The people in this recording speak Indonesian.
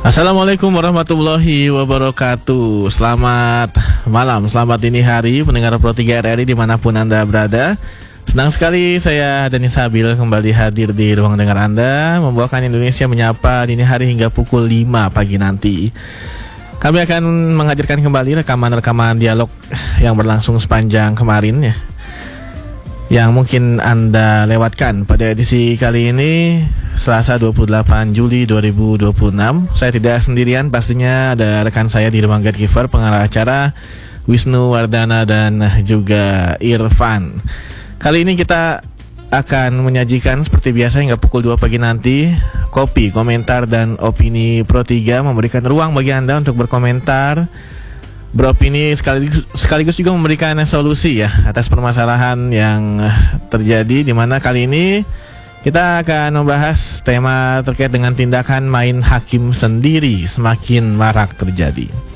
Assalamualaikum warahmatullahi wabarakatuh. Selamat malam, selamat dini hari pendengar Pro 3 RRI dimanapun Anda berada. Senang sekali saya Dani Sabil kembali hadir di ruang dengar Anda, membawakan Indonesia Menyapa dini hari hingga pukul 5 pagi nanti. Kami akan menghadirkan kembali rekaman-rekaman dialog yang berlangsung sepanjang kemarin ya, yang mungkin Anda lewatkan pada edisi kali ini, Selasa 28 Juli 2026. Saya tidak sendirian, pastinya ada rekan saya di ruang Gatekeeper, pengarah acara Wisnu Wardana dan juga Irfan. Kali ini kita akan menyajikan seperti biasa hingga pukul 2 pagi nanti kopi, komentar, dan opini Pro 3, memberikan ruang bagi Anda untuk berkomentar, beropini, sekaligus juga memberikan solusi ya atas permasalahan yang terjadi, di mana kali ini kita akan membahas tema terkait dengan tindakan main hakim sendiri semakin marak terjadi.